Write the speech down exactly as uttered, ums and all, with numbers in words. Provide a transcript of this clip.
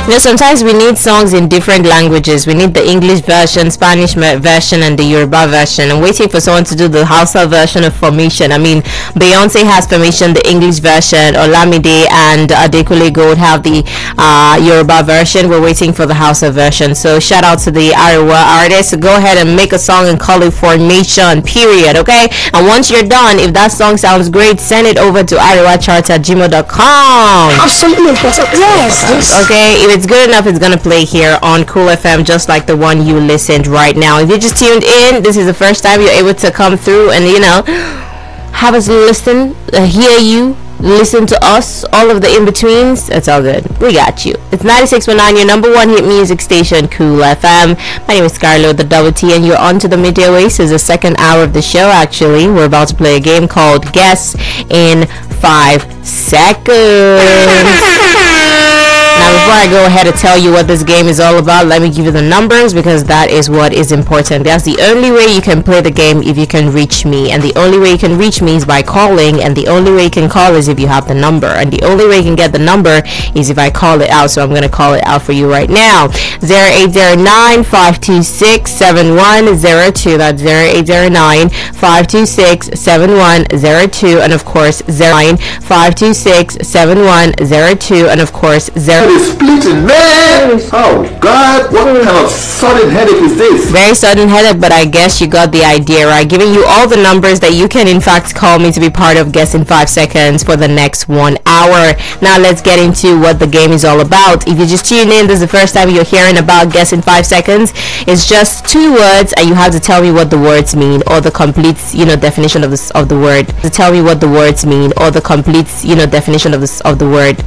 You know, sometimes we need songs in different languages. We need the English version, Spanish version, and the Yoruba version. I'm waiting for someone to do the Hausa version of Formation. I mean, Beyonce has Formation, the English version. Olamide and Adekunle Gold have the uh, Yoruba version. We're waiting for the Hausa version. So shout out to the Ariwa artists. Go ahead and make a song and call it Formation, period, okay? And once you're done, if that song sounds great, send it over to ariwacharts at gmail dot com. Absolutely important. Yes, yes. Okay, if it's good enough, it's gonna play here on Cool F M, just like the one you listened right now. If you just tuned in, this is the first time you're able to come through and, you know, have us listen, uh, hear you, listen to us, all of the in-betweens. It's all good. We got you. It's ninety-six point nine, your number one hit music station, Cool F M. My name is Scarlo, the Double T, and you're on to the Midday Oasis, the second hour of the show, actually. We're about to play a game called Guess in Five Seconds. Now, before I go ahead and tell you what this game is all about, let me give you the numbers, because that is what is important. That's the only way you can play the game, if you can reach me. And the only way you can reach me is by calling, and the only way you can call is if you have the number. And the only way you can get the number is if I call it out. So I'm going to call it out for you right now. zero eight zero nine, five two six, seven one zero two. That's zero eight zero nine, five two six, seven one zero two. And of course, zero nine, five two six, seven one zero two. And of course, zero is splitting, man. Oh God, what kind of sudden headache is this? Very sudden headache, but I guess you got the idea, right? Giving you all the numbers that you can in fact call me to be part of Guess in Five Seconds for the next one hour. Now let's get into what the game is all about. If you just tune in, this is the first time you're hearing about Guess in Five Seconds. It's just two words, and you have to tell me what the words mean, or the complete, you know, definition of this of the word. To tell me what the words mean, or the complete, you know, definition of this of the word.